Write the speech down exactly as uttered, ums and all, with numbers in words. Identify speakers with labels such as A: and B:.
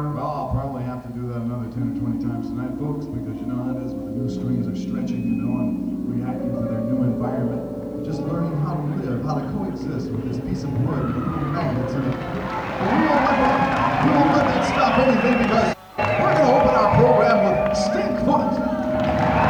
A: Well, I'll probably have to do that another ten or twenty times tonight, folks, because you know how it is when the new strings are stretching, you know, and reacting to their new environment. We're just learning how to live, how to coexist with this piece of wood with little magnets in it. But we won't let that, we won't let that stop anything because